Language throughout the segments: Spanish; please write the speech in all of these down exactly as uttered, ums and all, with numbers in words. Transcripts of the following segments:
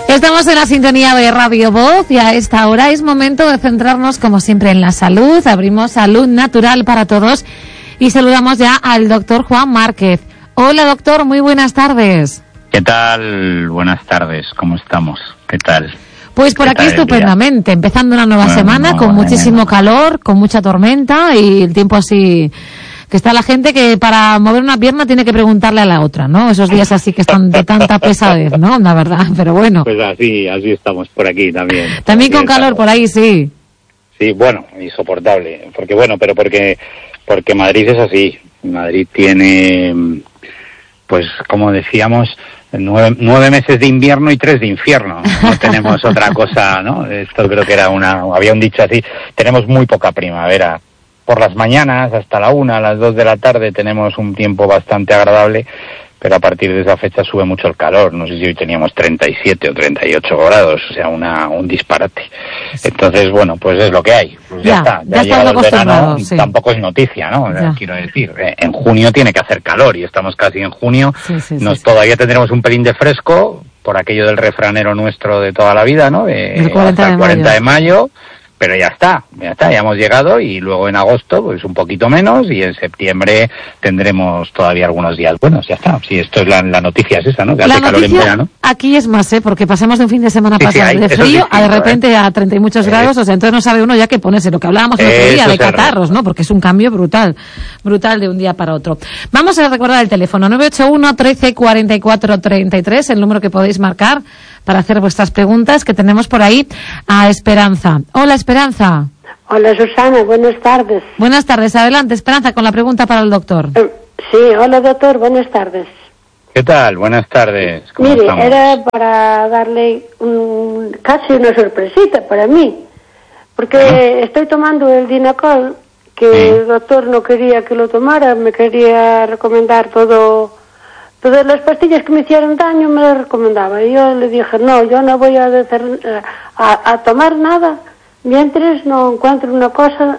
Estamos en la sintonía de Radio Voz y a esta hora es momento de centrarnos, como siempre, en la salud. Abrimos Salud Natural para Todos y saludamos ya al doctor Juan Márquez. Hola, doctor, muy buenas tardes. ¿Qué tal? Buenas tardes, ¿cómo estamos? ¿Qué tal? Pues por aquí estupendamente, empezando una nueva bueno, semana con muchísimo bien. calor, con mucha tormenta y el tiempo así... que está la gente que para mover una pierna tiene que preguntarle a la otra, ¿no? Esos días así que están de tanta pesadez, ¿no? La verdad, pero bueno. Pues así, así estamos por aquí también. También así con calor estamos. por ahí, sí. Sí, bueno, insoportable. Porque bueno, pero porque porque Madrid es así. Madrid tiene, pues como decíamos, nueve, nueve meses de invierno y tres de infierno. No tenemos otra cosa, ¿no? Esto creo que era una, había un dicho así. Tenemos muy poca primavera. Por las mañanas, hasta la una, a las dos de la tarde, tenemos un tiempo bastante agradable, pero a partir de esa fecha sube mucho el calor. No sé si hoy teníamos treinta y siete o treinta y ocho grados, o sea, una un disparate. Entonces, bueno, pues es lo que hay. Pues ya, ya está, ya, ya llegado el verano, sí. Tampoco es noticia, ¿no? O sea, quiero decir, en junio tiene que hacer calor y estamos casi en junio. Sí, sí, Nos sí, todavía sí. tendremos un pelín de fresco, por aquello del refranero nuestro de toda la vida, ¿no? De, el cuarenta hasta el cuarenta de mayo. de mayo. Pero ya está, ya está, ya hemos llegado y luego en agosto pues un poquito menos y en septiembre tendremos todavía algunos días buenos, ya está. Sí, esto es la, la noticia es esa, ¿no? Que la hace calor en verano. Aquí es más, ¿eh? Porque pasamos de un fin de semana sí, pasado sí, hay, de frío a de repente ¿eh? a treinta y muchos eh, grados, o sea, entonces no sabe uno ya qué ponerse, lo que hablábamos el otro día de catarros, ¿no? Porque es un cambio brutal, brutal de un día para otro. Vamos a recordar el teléfono, nueve ocho uno, trece, cuarenta y cuatro, treinta y tres, el número que podéis marcar para hacer vuestras preguntas, que tenemos por ahí a Esperanza. Hola, Esperanza. Hola, Susana, buenas tardes. Buenas tardes, adelante, Esperanza, con la pregunta para el doctor. Eh, sí, hola, doctor, buenas tardes. ¿Qué tal? Buenas tardes. ¿Cómo Mire, estamos? era para darle un, casi una sorpresita para mí, porque ¿Ah? estoy tomando el Dinacol, que sí. el doctor no quería que lo tomara, me quería recomendar todo, todas las pastillas que me hicieran daño me las recomendaba, y yo le dije, no, yo no voy a, hacer, a, a tomar nada, mientras no encuentro una cosa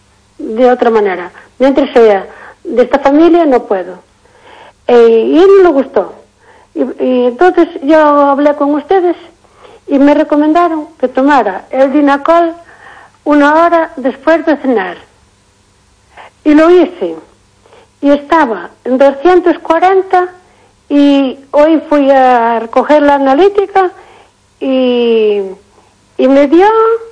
de otra manera. Mientras sea de esta familia, no puedo. Eh, y él no le gustó. Y, y entonces yo hablé con ustedes y me recomendaron que tomara el Dinacol una hora después de cenar. Y lo hice. Y estaba en doscientos cuarenta y hoy fui a recoger la analítica y, y me dio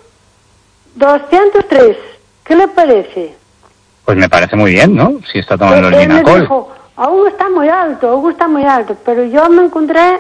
doscientos tres, ¿qué le parece? Pues me parece muy bien, ¿no? Si está tomando él, el Dinacol. Él me dijo, aún está muy alto, aún está muy alto, pero yo me encontré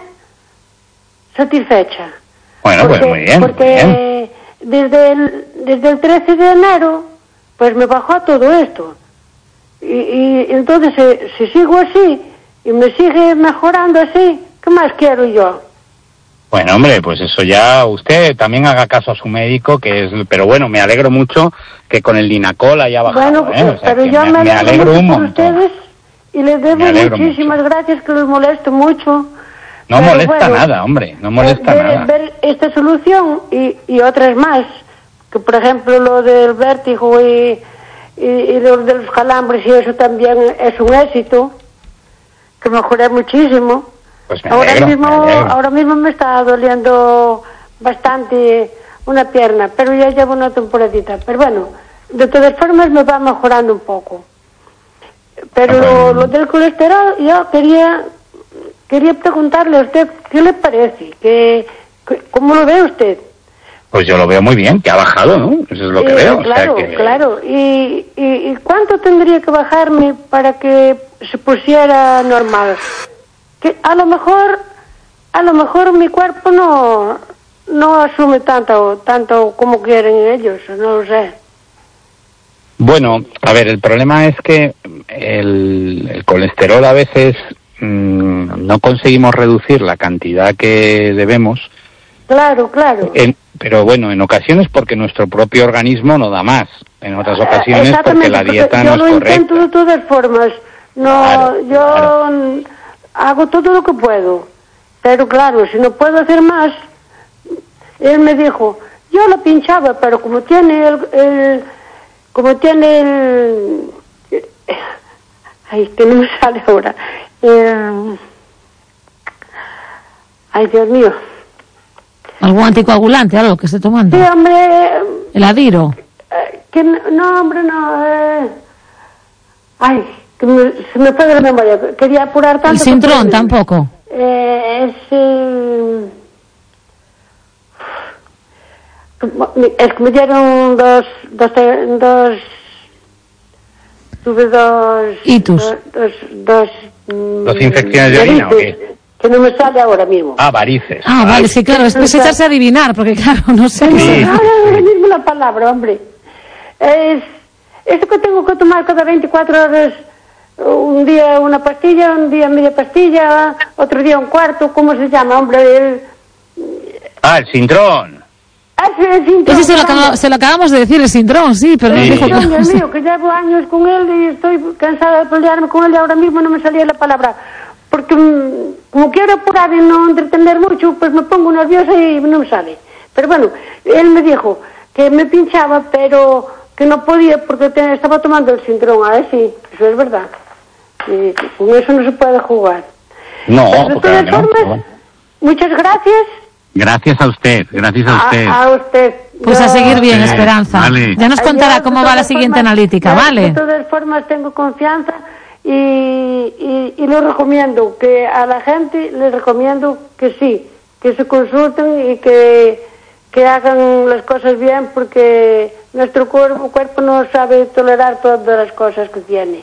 satisfecha. Bueno, porque, pues muy bien. Porque muy bien. Desde, el, desde el trece de enero, pues me bajó todo esto. Y, y entonces, si, si sigo así y me sigue mejorando así, ¿qué más quiero yo? Bueno, hombre, pues eso ya usted también haga caso a su médico, que es, pero bueno, me alegro mucho que con el Dinacol haya bajado. Bueno, ¿eh? O sea, pero yo me, me, me alegro mucho un por montón. ustedes y les debo muchísimas mucho. gracias, que les molesto mucho. No pero molesta bueno, nada, hombre, no molesta ver, nada. Ver esta solución y, y otras más, que por ejemplo lo del vértigo y, y, y lo de los calambres y eso también es un éxito, que mejoré muchísimo. Pues me ahora alegro, mismo me alegro. ahora mismo me está doliendo bastante una pierna, pero ya llevo una temporadita. Pero bueno, de todas formas me va mejorando un poco. Pero lo, lo del colesterol, yo quería quería preguntarle a usted qué le parece, que, que cómo lo ve usted. Pues yo lo veo muy bien, que ha bajado, ¿no? Eso es lo que eh, veo. Claro, o sea que... claro. ¿Y, y, ¿Y cuánto tendría que bajarme para que se pusiera normal? Que a lo mejor, a lo mejor mi cuerpo no, no asume tanto, tanto como quieren ellos, no lo sé. Bueno, a ver, el problema es que el, el colesterol a veces mmm, no conseguimos reducir la cantidad que debemos. Claro, claro. En, pero bueno, en ocasiones porque nuestro propio organismo no da más. En otras ocasiones porque la dieta no es correcta. Yo lo intento de todas formas. No, claro, yo claro. hago todo lo que puedo. Pero claro, si no puedo hacer más, él me dijo, yo lo pinchaba, pero como tiene el, el como tiene el, ay, que no me sale ahora, eh, ay, Dios mío, ¿Algún anticoagulante, algo que esté tomando? Sí, hombre... ¿El Adiro? Eh, que no, no, hombre, no. Eh... Ay, que me, se me fue de la memoria. Quería apurar tanto... ¿El Sintrón tampoco? Eh, es... Eh... Es que me dieron dos... Dos... dos tuve dos... ¿Itus? Dos... Dos, dos, ¿Dos infecciones de orina o qué? Que no me sale ahora mismo. Ah, varices. Ah, Ay. vale, sí, claro, es pues echarse a adivinar, porque claro, no sé. Sí, Sí. ahora ahora mismo la palabra, hombre. Es... Esto que tengo que tomar cada veinticuatro horas, un día una pastilla, un día media pastilla, otro día un cuarto, ¿cómo se llama, hombre? El... Ah, el Sintrón. Ah, sí, el Sintrón. Ese se lo, acabo- se lo acabamos de decir, el Sintrón, sí, pero no Sí. dijo que Sintrón, no. Dios mío, que llevo años con él y estoy cansada de pelearme con él y ahora mismo no me salía la palabra. Porque mm, como quiero apurar y no entretener mucho, pues me pongo nerviosa y no me sale. Pero bueno, él me dijo que me pinchaba, pero que no podía porque te, estaba tomando el Sintrón. Ah, sí, eso es verdad. Y con eso no se puede jugar. No, Pero de porque todas no, formas, pero bueno. muchas gracias. Gracias a usted, gracias a usted. A, a usted. Pues a Yo- seguir bien, Sí, Esperanza. vale. Ya nos contará Yo, cómo de va la todas siguiente formas, analítica, yo, ¿vale? De todas formas tengo confianza y, y, y lo recomiendo, que a la gente les recomiendo que sí, que se consulten y que, que hagan las cosas bien, porque nuestro cuerpo, cuerpo no sabe tolerar todas las cosas que tiene.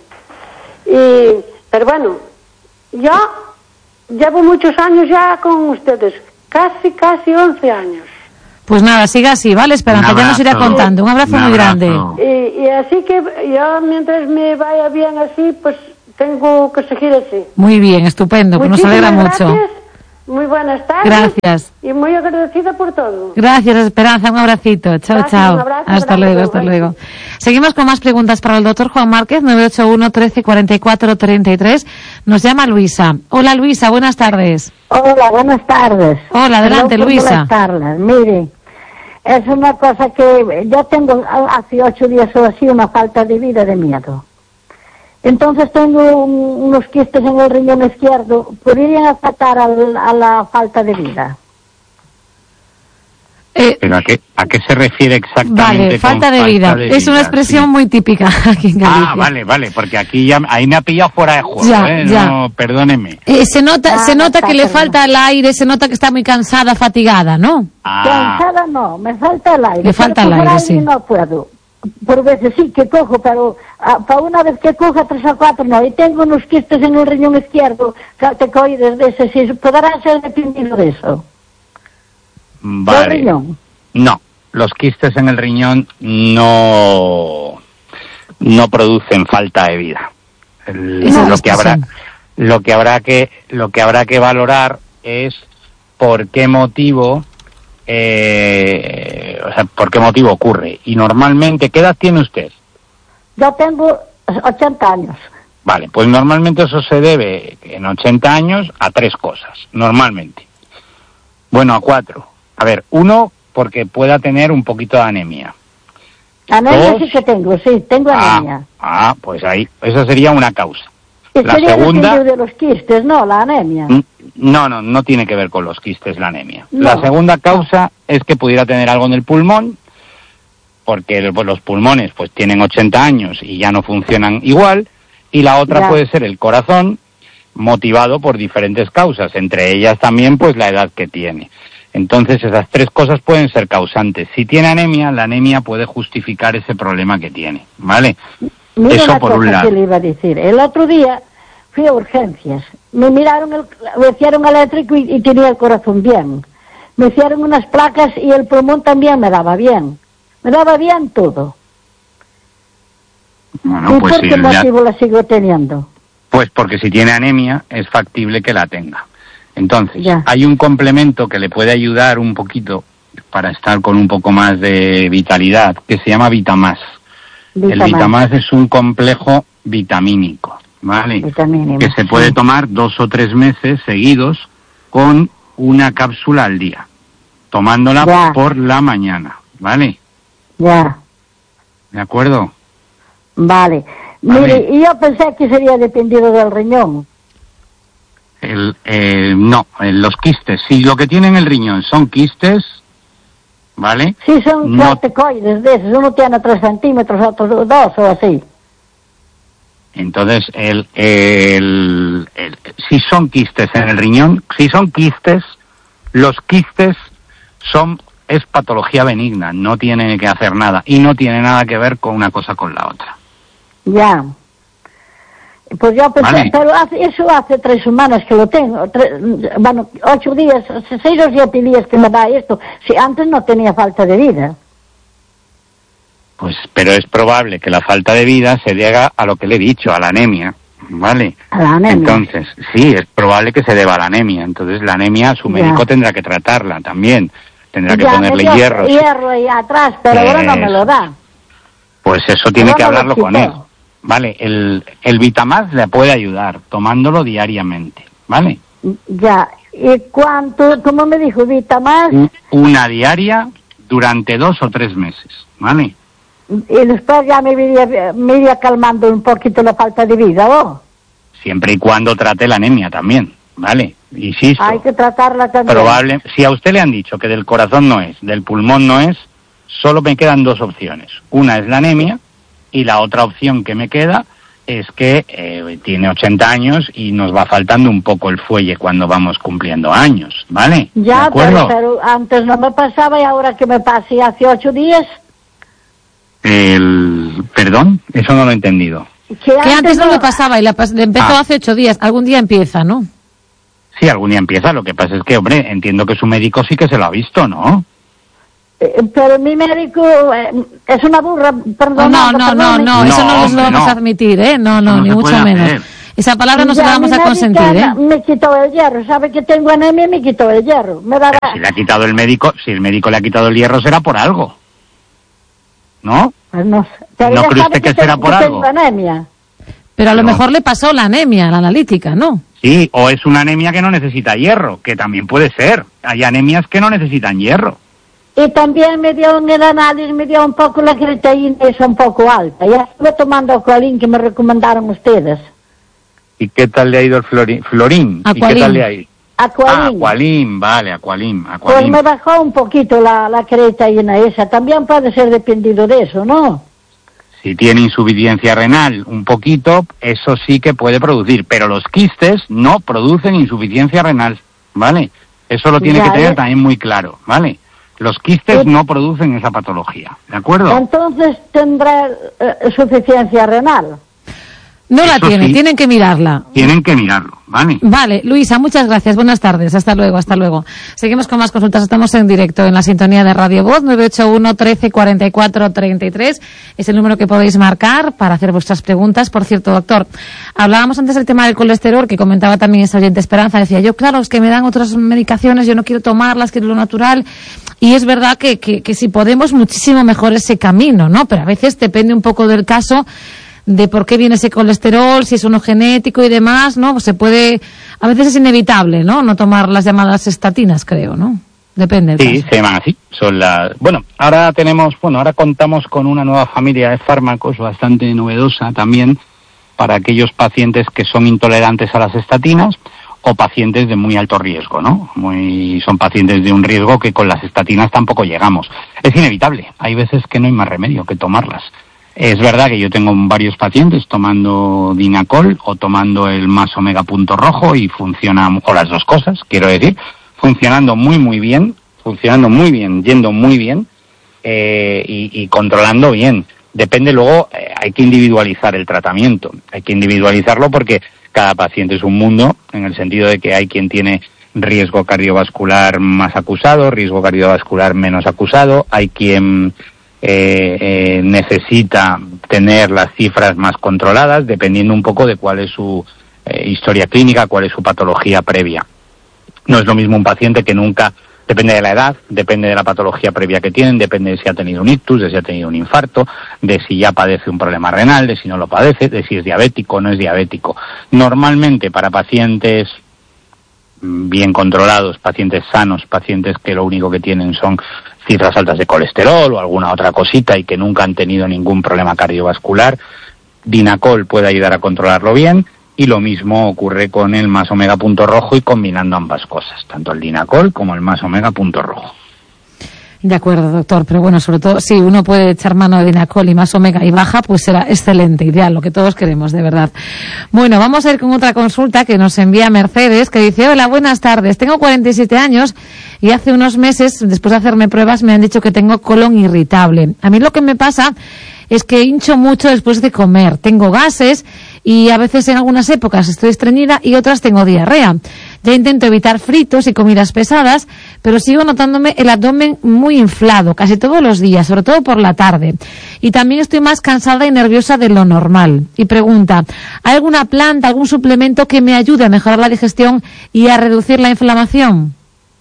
Y, pero bueno, yo llevo muchos años ya con ustedes, casi, casi once años. Pues nada, siga así, ¿vale, Esperanza? Un Ya nos irá abrazo. contando. Un abrazo Un muy abrazo. grande. Y, y así que yo, mientras me vaya bien así, pues tengo que seguir así. Muy bien, estupendo, pues nos alegra Muchísimas mucho. gracias, muy buenas tardes. Gracias. Y muy agradecida por todo. Gracias, Esperanza, un abracito. Chao, Gracias, chao. un abrazo Hasta grande, luego, hasta gracias. luego. Seguimos con más preguntas para el doctor Juan Márquez, nueve ocho uno, trece, cuarenta y cuatro, treinta y tres. Nos llama Luisa. Hola, Luisa, buenas tardes. Hola, buenas tardes. Hola, adelante, Perdón por Luisa. molestarlas. Mire, es una cosa que yo tengo hace ocho días o así una falta de vida de miedo. Entonces tengo un- unos quistes en el riñón izquierdo. ¿Podrían afectar al- a la falta de vida? Eh, ¿Pero a qué, a qué se refiere exactamente? vale, con falta de vida. de Es una vida? expresión Sí. muy típica aquí en Galicia. Ah, vale, vale, porque aquí ya, ahí me ha pillado fuera de juego, Ya, ¿eh? ya. No, perdóneme. Eh, se nota, Ah, se no nota está que le perdona. falta el aire, se nota que está muy cansada, fatigada, ¿no? Ah, Cansada no, me falta el aire. Le falta Pero el coger aire, sí. no puedo. Por veces sí que cojo, pero ah, para una vez que coja tres o cuatro no. Y tengo unos quistes en el riñón izquierdo, caltecoides de ese, sí, podrá ser dependido de eso. Del vale. riñón. No, los quistes en el riñón no, no producen falta de vida. El- Esa es la lo que habrá, expresión. lo que habrá que, lo que habrá que valorar es por qué motivo, eh, o sea, por qué motivo ocurre. Y normalmente, ¿qué edad tiene usted? Yo tengo ochenta años. Vale, pues normalmente eso se debe en ochenta años a tres cosas, normalmente. Bueno, a cuatro. A ver, uno, porque pueda tener un poquito de anemia. Anemia Dos. sí que tengo, sí, tengo Ah, anemia. ah, pues ahí, esa sería una causa. Y La sería segunda, dependido de los quistes, no, la anemia. n- no, no, no tiene que ver con los quistes la anemia. No. La segunda causa es que pudiera tener algo en el pulmón, porque pues, los pulmones pues tienen ochenta años y ya no funcionan igual, y la otra Ya. puede ser el corazón, motivado por diferentes causas, entre ellas también pues la edad que tiene. Entonces esas tres cosas pueden ser causantes. Si tiene anemia, la anemia puede justificar ese problema que tiene, ¿vale? Mira Eso una por un cosa lado. que le iba a decir. El otro día fui a urgencias. Me miraron, el, me hicieron eléctrico y, y tenía el corazón bien. Me hicieron unas placas y el pulmón también me daba bien. Me daba bien todo. Bueno, ¿Y pues por sí, qué ya- motivo la sigo teniendo? Pues porque si tiene anemia es factible que la tenga. Entonces, Ya. hay un complemento que le puede ayudar un poquito para estar con un poco más de vitalidad, que se llama Vitamás. El Vitamás. Vitamás es un complejo vitamínico, ¿vale? Vitamínico, Que se puede sí. tomar dos o tres meses seguidos con una cápsula al día, tomándola Ya. por la mañana, ¿vale? Ya, ¿De acuerdo? vale. Vale. Mire, y yo pensé que sería dependido del riñón. El, eh, no, los quistes, si lo que tienen el riñón son quistes, ¿vale? Sí, son no, corticoides de esos, uno tiene tres centímetros, otro dos o así. Entonces, el, el, el, si son quistes en el riñón, si son quistes, los quistes son, es patología benigna, no tiene que hacer nada, y no tiene nada que ver con una cosa con la otra. Ya. Pues yo pensé, Vale. pero hace, eso hace tres semanas que lo tengo, tres, bueno, ocho días, seis o siete días que me da esto. Si antes no tenía falta de vida. Pues, pero es probable que la falta de vida se deba a lo que le he dicho, a la anemia, ¿vale? A la anemia. Entonces, sí, es probable que se deba a la anemia. Entonces, la anemia, su médico ya. tendrá que tratarla también. Tendrá que ya, ponerle me dio hierro. hierro ahí atrás, pero eh, ahora no me lo da. Pues eso tiene que hablarlo con él. Vale, el, el Vitamás le puede ayudar, tomándolo diariamente, ¿vale? Ya, ¿y cuánto, cómo me dijo, Vitamás? Una diaria durante dos o tres meses, ¿vale? Y después ya me iría, me iría calmando un poquito la falta de vida, ¿oh? Siempre y cuando trate la anemia también, ¿vale? Insisto. Hay que tratarla también. Probable, si a usted le han dicho que del corazón no es, del pulmón no es, solo me quedan dos opciones. Una es la anemia y la otra opción que me queda es que eh, tiene ochenta años y nos va faltando un poco el fuelle cuando vamos cumpliendo años, ¿vale? Ya, pero, pero antes no me pasaba y ahora que me pasé hace ocho días... El... Perdón, eso no lo he entendido. Que, que antes, antes no le pasaba y le, pas le empezó ah. hace ocho días. Algún día empieza, ¿no? Sí, algún día empieza. Lo que pasa es que, hombre, entiendo que su médico sí que se lo ha visto, ¿no? Eh, pero mi médico eh, es una burra, perdón. No, no, no, no, eso no, no lo vamos no. a admitir, ¿eh? No, no, no ni mucho menos. Hacer. Esa palabra no ya, se la vamos a consentir, ¿eh? Me quitó el hierro, sabe que tengo anemia y me quitó el hierro. Me dará... Si le ha quitado el médico, si el médico le ha quitado el hierro será por algo, ¿no? Pues no sé. ¿No cree usted que, que será por que algo? Tengo anemia. Pero a lo no. mejor le pasó la anemia, la analítica, ¿no? Sí, o es una anemia que no necesita hierro, que también puede ser. Hay anemias que no necesitan hierro. Y también me dio en el análisis, me dio un poco la creatinina, es un poco alta. Ya estuve tomando Aqualin que me recomendaron ustedes. ¿Y qué tal le ha ido el florín? florín? ¿Y qué tal le ha ido? Aqualin. Ah, Aqualin, vale, Aqualin, Aqualin. Pues me bajó un poquito la, la creatinina esa. También puede ser dependido de eso, ¿no? Si tiene insuficiencia renal un poquito, eso sí que puede producir. Pero los quistes no producen insuficiencia renal, ¿vale? Eso lo tiene ya, que tener ya. también muy claro, ¿vale? Los quistes no producen esa patología, ¿de acuerdo? Entonces tendrá eh, suficiencia renal. No la tiene, sí, tienen que mirarla. Tienen que mirarlo, ¿vale? Vale, Luisa, muchas gracias. Buenas tardes. Hasta luego, hasta luego. Seguimos con más consultas. Estamos en directo en la sintonía de Radio Voz. nueve ocho uno, trece, cuarenta y cuatro, treinta y tres. Es el número que podéis marcar para hacer vuestras preguntas. Por cierto, doctor, hablábamos antes del tema del colesterol, que comentaba también esa oyente Esperanza. Decía, yo, claro, es que me dan otras medicaciones, yo no quiero tomarlas, quiero lo natural. Y es verdad que, que, que si podemos, muchísimo mejor ese camino, ¿no? Pero a veces depende un poco del caso de por qué viene ese colesterol, si es uno genético y demás, ¿no? Pues se puede, a veces es inevitable, ¿no? No tomar las llamadas estatinas, creo, ¿no? Depende del Sí, caso. se llaman así. Son las... Bueno, ahora tenemos, bueno, ahora contamos con una nueva familia de fármacos bastante novedosa también para aquellos pacientes que son intolerantes a las estatinas o pacientes de muy alto riesgo, ¿no? Muy, son pacientes de un riesgo que con las estatinas tampoco llegamos. Es inevitable. Hay veces que no hay más remedio que tomarlas. Es verdad que yo tengo varios pacientes tomando Dinacol o tomando el Más Omega Punto Rojo y funciona, o las dos cosas, quiero decir, funcionando muy muy bien, funcionando muy bien, yendo muy bien eh, y, y controlando bien. Depende luego, eh, hay que individualizar el tratamiento, hay que individualizarlo porque cada paciente es un mundo, en el sentido de que hay quien tiene riesgo cardiovascular más acusado, riesgo cardiovascular menos acusado, hay quien... Eh, eh, necesita tener las cifras más controladas dependiendo un poco de cuál es su eh, historia clínica, cuál es su patología previa. No es lo mismo un paciente que nunca, depende de la edad, depende de la patología previa que tienen, depende de si ha tenido un ictus, de si ha tenido un infarto, de si ya padece un problema renal, de si no lo padece, de si es diabético o no es diabético. Normalmente para pacientes bien controlados, pacientes sanos, pacientes que lo único que tienen son cifras altas de colesterol o alguna otra cosita y que nunca han tenido ningún problema cardiovascular, Dinacol puede ayudar a controlarlo bien Y lo mismo ocurre con el Más Omega Punto Rojo y combinando ambas cosas, tanto el Dinacol como el Más Omega Punto Rojo. De acuerdo, doctor, pero bueno, sobre todo, si uno puede echar mano de Dinacol y Más Omega y baja, pues será excelente, ideal, lo que todos queremos, de verdad. Bueno, vamos a ir con otra consulta que nos envía Mercedes, que dice: hola, buenas tardes, tengo cuarenta y siete años y hace unos meses, después de hacerme pruebas, me han dicho que tengo colon irritable. A mí lo que me pasa es que hincho mucho después de comer, tengo gases y a veces en algunas épocas estoy estreñida y otras tengo diarrea. Ya intento evitar fritos y comidas pesadas, pero sigo notándome el abdomen muy inflado casi todos los días, sobre todo por la tarde. Y también estoy más cansada y nerviosa de lo normal. Y pregunta, ¿hay alguna planta, algún suplemento que me ayude a mejorar la digestión y a reducir la inflamación?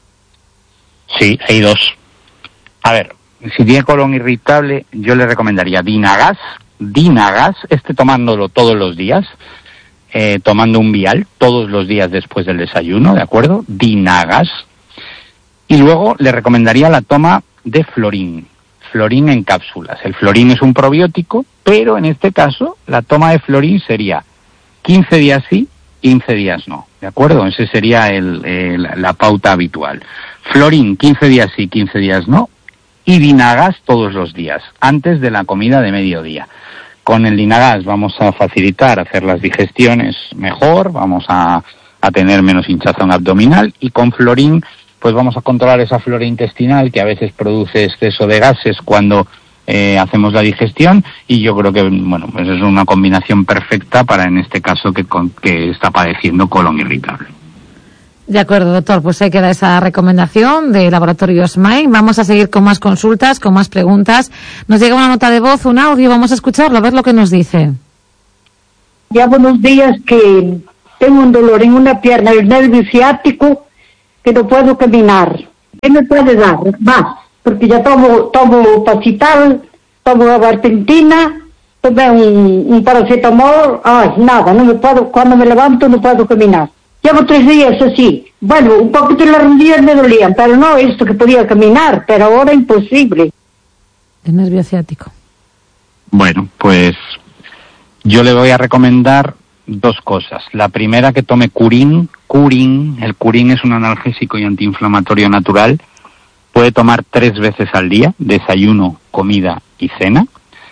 Sí, hay dos. A ver, si tiene colon irritable, yo le recomendaría Dinagas, Dinagas, este tomándolo todos los días, eh, tomando un vial todos los días después del desayuno, ¿de acuerdo? Dinagas. Y luego le recomendaría la toma de Florín, Florín en cápsulas. El Florín es un probiótico, pero en este caso la toma de Florín sería quince días sí, quince días no, ¿de acuerdo? Ese sería el, el, la pauta habitual. Florín, quince días sí, quince días no, y Dinagas todos los días, antes de la comida de mediodía. Con el Dinagas vamos a facilitar hacer las digestiones mejor, vamos a, a tener menos hinchazón abdominal, y con Florín pues vamos a controlar esa flora intestinal que a veces produce exceso de gases cuando eh, hacemos la digestión, y yo creo que bueno, pues es una combinación perfecta para en este caso que, con, que está padeciendo colon irritable. De acuerdo, doctor, pues ahí queda esa recomendación de Laboratorios Smile. Vamos a seguir con más consultas, con más preguntas. Nos llega una nota de voz, un audio, vamos a escucharlo, a ver lo que nos dice. Ya buenos días, que tengo un dolor en una pierna, el nervio ciático, que no puedo caminar. ¿Qué me puede dar? Más, porque ya tomo, tomo Pacital, tomo Abartentina, tomé un, un paracetamol, ay, nada, no me puedo, cuando me levanto no puedo caminar. Llevo tres días así. Bueno, un poquito las rodillas me dolían, pero no esto que podía caminar, pero ahora imposible. El nervio ciático. Bueno, pues yo le voy a recomendar dos cosas. La primera, que tome Curín. Curín, el Curín es un analgésico y antiinflamatorio natural. Puede tomar tres veces al día, desayuno, comida y cena.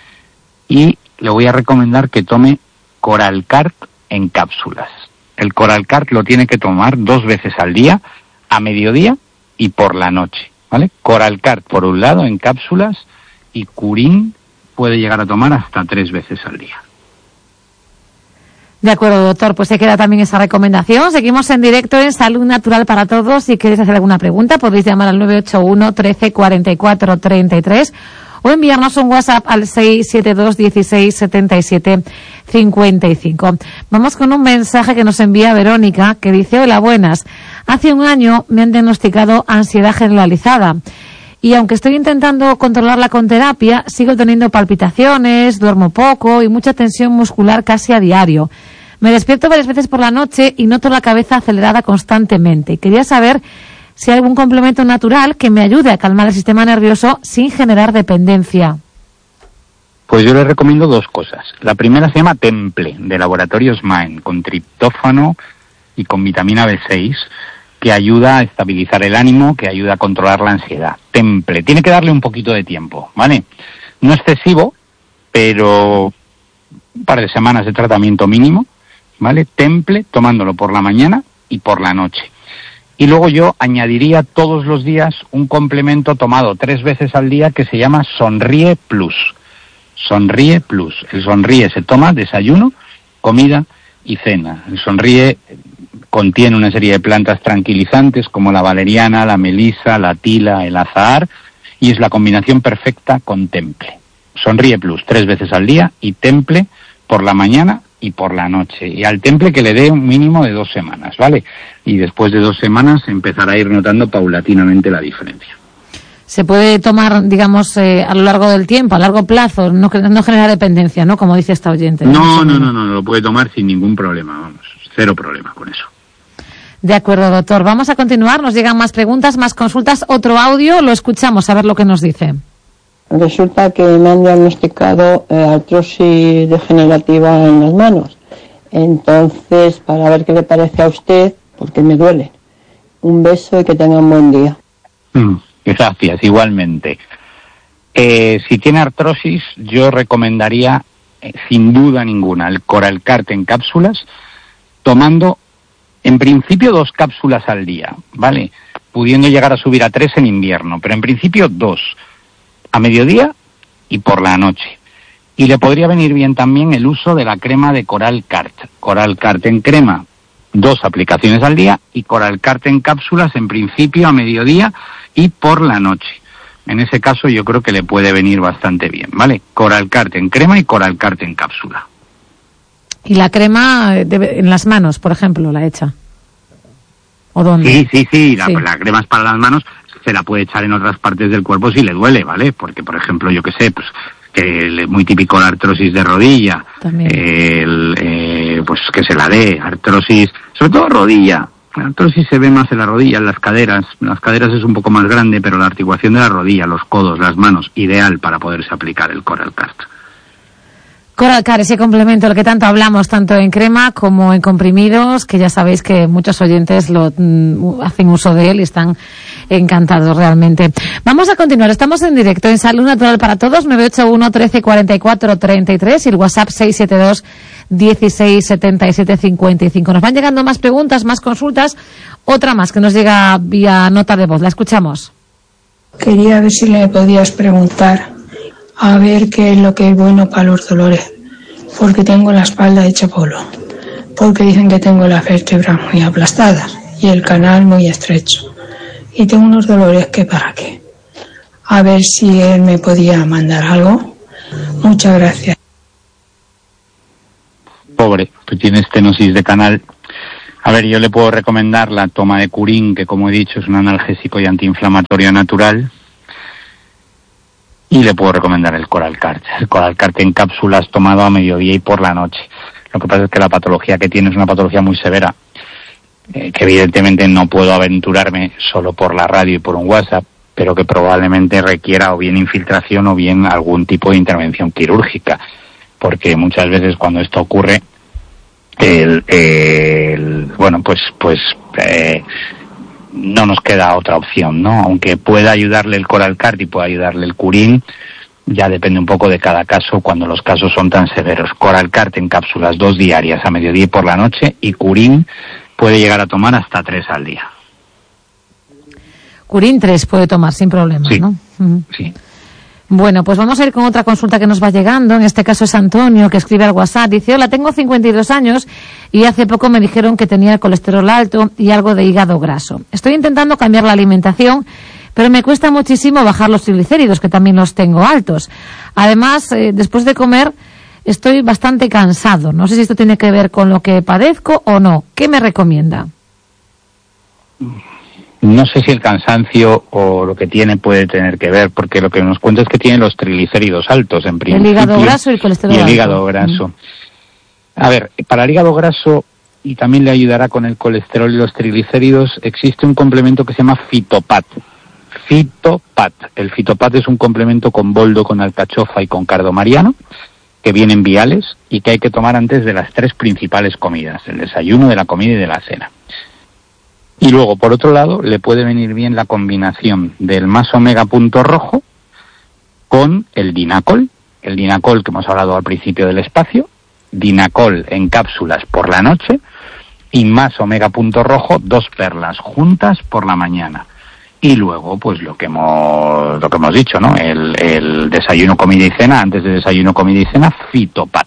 Y le voy a recomendar que tome Coralcart en cápsulas. El Coralcart lo tiene que tomar dos veces al día, a mediodía y por la noche, ¿vale? Coralcart por un lado en cápsulas, y Curín puede llegar a tomar hasta tres veces al día. De acuerdo, doctor, pues se queda también esa recomendación. Seguimos en directo en Salud Natural para Todos. Si queréis hacer alguna pregunta, podéis llamar al nueve ocho uno, trece, cuarenta y cuatro, treinta y tres o enviarnos un WhatsApp al seis siete dos, dieciséis, setenta y siete, cincuenta y cinco. Vamos con un mensaje que nos envía Verónica, que dice: hola, buenas. Hace un año me han diagnosticado ansiedad generalizada. Y aunque estoy intentando controlarla con terapia, sigo teniendo palpitaciones, duermo poco y mucha tensión muscular casi a diario. Me despierto varias veces por la noche y noto la cabeza acelerada constantemente. Y quería saber si hay algún complemento natural que me ayude a calmar el sistema nervioso sin generar dependencia. Pues yo le recomiendo dos cosas. La primera se llama Temple, de Laboratorios Mind, con triptófano y con vitamina B seis, que ayuda a estabilizar el ánimo, que ayuda a controlar la ansiedad. Temple. Tiene que darle un poquito de tiempo, ¿vale? No excesivo, pero un par de semanas de tratamiento mínimo, ¿vale? Temple, tomándolo por la mañana y por la noche. Y luego yo añadiría todos los días un complemento tomado tres veces al día que se llama Sonríe Plus. Sonríe Plus. El Sonríe se toma desayuno, comida y cena. El Sonríe contiene una serie de plantas tranquilizantes como la valeriana, la melisa, la tila, el azahar, y es la combinación perfecta con Temple. Sonríe Plus tres veces al día y Temple por la mañana y por la noche. Y al Temple que le dé un mínimo de dos semanas, ¿vale? Y después de dos semanas empezará a ir notando paulatinamente la diferencia. Se puede tomar, digamos, eh, a lo largo del tiempo, a largo plazo, no, no genera dependencia, ¿no? Como dice esta oyente. No, no, no, no, lo puede tomar sin ningún problema, vamos, cero problema con eso. De acuerdo, doctor. Vamos a continuar, nos llegan más preguntas, más consultas, otro audio, lo escuchamos, a ver lo que nos dice. Resulta que me han diagnosticado eh, artrosis degenerativa en las manos. Entonces, para ver qué le parece a usted, porque me duele. Un beso y que tenga un buen día. Mm, gracias, igualmente. Eh, si tiene artrosis, yo recomendaría, eh, sin duda ninguna, el Coralcart en cápsulas, tomando, en principio, dos cápsulas al día, ¿vale? Pudiendo llegar a subir a tres en invierno, pero en principio dos, a mediodía y por la noche. Y le podría venir bien también el uso de la crema de Coralcart. Coralcart en crema, dos aplicaciones al día, y Coralcart en cápsulas, en principio, a mediodía y por la noche. En ese caso yo creo que le puede venir bastante bien, ¿vale? Coralcart en crema y Coralcart en cápsula. ¿Y la crema debe, en las manos, por ejemplo, la echa? ¿O dónde? Sí, sí, sí, la, sí. la crema es para las manos, se la puede echar en otras partes del cuerpo si le duele, ¿vale? Porque, por ejemplo, yo qué sé, pues que es muy típico la artrosis de rodilla, eh, el, eh, pues que se la dé, artrosis, sobre todo rodilla. La artrosis se ve más en la rodilla, en las caderas. Las caderas es un poco más grande, pero la articulación de la rodilla, los codos, las manos, ideal para poderse aplicar el Coralcart. Coralcart, ese complemento, el que tanto hablamos, tanto en crema como en comprimidos, que ya sabéis que muchos oyentes lo mm, hacen uso de él y están encantados realmente. Vamos a continuar, estamos en directo en Salud Natural para Todos, nueve ocho uno, trece, cuarenta y cuatro, treinta y tres, y el WhatsApp seis siete dos, dieciséis, setenta y siete, cincuenta y cinco. Nos van llegando más preguntas, más consultas, otra más que nos llega vía nota de voz. La escuchamos. Quería ver si le podías preguntar a ver qué es lo que es bueno para los dolores, porque tengo la espalda hecha polvo, porque dicen que tengo las vértebras muy aplastadas y el canal muy estrecho, y tengo unos dolores que para qué. A ver si él me podía mandar algo. Muchas gracias. Pobre, tú tienes estenosis de canal. A ver, yo le puedo recomendar la toma de Curín, que como he dicho es un analgésico y antiinflamatorio natural. Y le puedo recomendar el Coralcart. El Coralcart en cápsulas tomado a mediodía y por la noche. Lo que pasa es que la patología que tiene es una patología muy severa, eh, que evidentemente no puedo aventurarme solo por la radio y por un WhatsApp, pero que probablemente requiera o bien infiltración o bien algún tipo de intervención quirúrgica. Porque muchas veces cuando esto ocurre, el, el bueno, pues, pues, eh, no nos queda otra opción, ¿no? Aunque pueda ayudarle el Coralcart y pueda ayudarle el Curín, ya depende un poco de cada caso cuando los casos son tan severos. Coralcart en cápsulas dos diarias a mediodía y por la noche, y Curín puede llegar a tomar hasta tres al día. Curín tres puede tomar sin problemas, sí, ¿no? Uh-huh. Sí. Bueno, pues vamos a ir con otra consulta que nos va llegando. En este caso es Antonio, que escribe al WhatsApp. Dice, hola, tengo cincuenta y dos años y hace poco me dijeron que tenía el colesterol alto y algo de hígado graso. Estoy intentando cambiar la alimentación, pero me cuesta muchísimo bajar los triglicéridos, que también los tengo altos. Además, eh, después de comer, estoy bastante cansado. No sé si esto tiene que ver con lo que padezco o no. ¿Qué me recomienda? No sé si el cansancio o lo que tiene puede tener que ver, porque lo que nos cuenta es que tiene los triglicéridos altos, en principio. El hígado graso y el colesterol alto. Y el alto. hígado graso. Mm. A ver, para el hígado graso, y también le ayudará con el colesterol y los triglicéridos, existe un complemento que se llama Fitopat. Fitopat. El Fitopat es un complemento con boldo, con alcachofa y con cardo mariano, que viene en viales y que hay que tomar antes de las tres principales comidas, el desayuno, de la comida y de la cena. Y luego, por otro lado, le puede venir bien la combinación del más omega punto rojo con el Dinacol, el Dinacol que hemos hablado al principio del espacio, Dinacol en cápsulas por la noche y más omega punto rojo, dos perlas juntas por la mañana. Y luego, pues lo que hemos lo que hemos dicho, ¿no? El, el desayuno, comida y cena, antes de desayuno, comida y cena, Fitopat.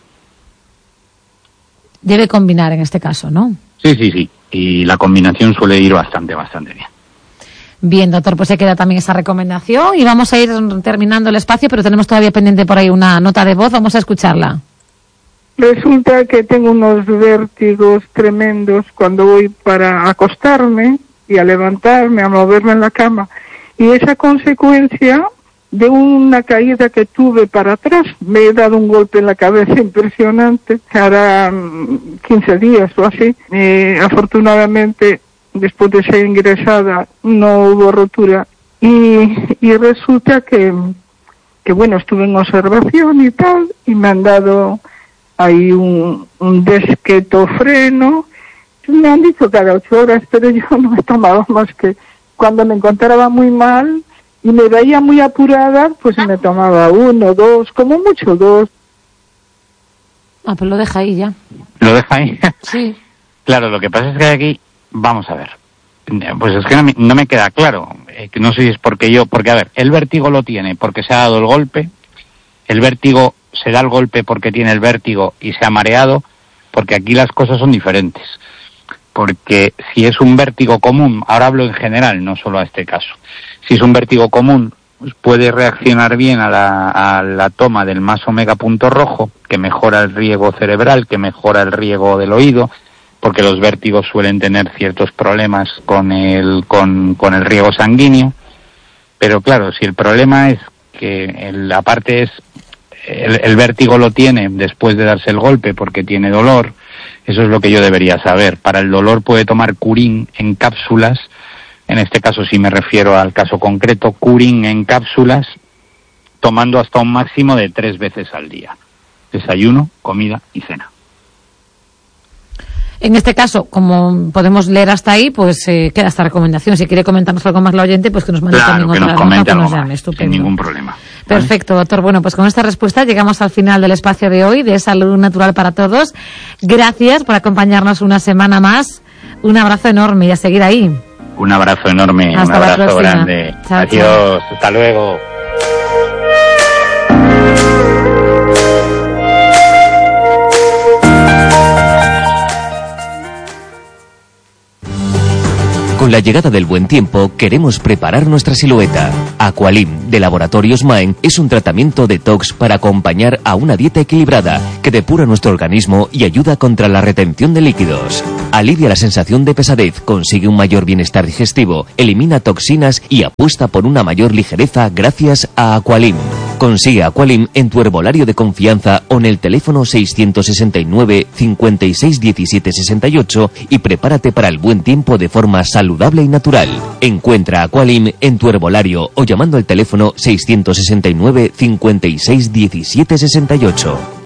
Debe combinar en este caso, ¿no? Sí, sí, sí. Y la combinación suele ir bastante, bastante bien. Bien, doctor, pues se queda también esa recomendación y vamos a ir terminando el espacio, pero tenemos todavía pendiente por ahí una nota de voz, vamos a escucharla. Resulta que tengo unos vértigos tremendos cuando voy para acostarme y a levantarme, a moverme en la cama, y esa consecuencia de una caída que tuve para atrás. Me he dado un golpe en la cabeza impresionante, hará quince días o así. Eh, afortunadamente, después de ser ingresada, no hubo rotura. Y, y resulta que, que, bueno, estuve en observación y tal, y me han dado hay un, un desquetofreno. Me han dicho cada ocho horas, pero yo no me tomaba más que cuando me encontraba muy mal y me veía muy apurada, pues me tomaba uno, dos, como mucho dos. Ah, pues lo deja ahí ya. ¿Lo deja ahí? Sí. Claro, lo que pasa es que aquí, vamos a ver, pues es que no me, no me queda claro, eh, que no sé si es porque yo, porque a ver, el vértigo lo tiene porque se ha dado el golpe, el vértigo se da el golpe porque tiene el vértigo y se ha mareado, porque aquí las cosas son diferentes. Porque si es un vértigo común, ahora hablo en general, no solo a este caso, si es un vértigo común, pues puede reaccionar bien a la, a la toma del más omega punto rojo, que mejora el riego cerebral, que mejora el riego del oído, porque los vértigos suelen tener ciertos problemas con el, con, con el riego sanguíneo. Pero claro, si el problema es que el, la parte es, el, el vértigo lo tiene después de darse el golpe porque tiene dolor, eso es lo que yo debería saber. Para el dolor puede tomar Curín en cápsulas, en este caso si me refiero al caso concreto, Curín en cápsulas, tomando hasta un máximo de tres veces al día. Desayuno, comida y cena. En este caso, como podemos leer hasta ahí, pues eh, queda esta recomendación. Si quiere comentarnos algo más la oyente, pues que nos mande claro, también que otra nos comente nota, que algo nos llame. más, Estupendo. sin ningún problema. Perfecto, doctor. Bueno, pues con esta respuesta llegamos al final del espacio de hoy, de Salud Natural para Todos. Gracias por acompañarnos una semana más. Un abrazo enorme y a seguir ahí. Un abrazo enorme, hasta un abrazo la próxima. grande. Chao, Adiós, chao. hasta luego. Con la llegada del buen tiempo, queremos preparar nuestra silueta. Aqualim, de Laboratorios Maen, es un tratamiento detox para acompañar a una dieta equilibrada que depura nuestro organismo y ayuda contra la retención de líquidos. Alivia la sensación de pesadez, consigue un mayor bienestar digestivo, elimina toxinas y apuesta por una mayor ligereza gracias a Aqualim. Consigue Aqualim en tu herbolario de confianza o en el teléfono seiscientos sesenta y nueve, cincuenta y seis, diecisiete, sesenta y ocho y prepárate para el buen tiempo de forma saludable y natural. Encuentra Aqualim en tu herbolario o llamando al teléfono seiscientos sesenta y nueve, cincuenta y seis, diecisiete, sesenta y ocho.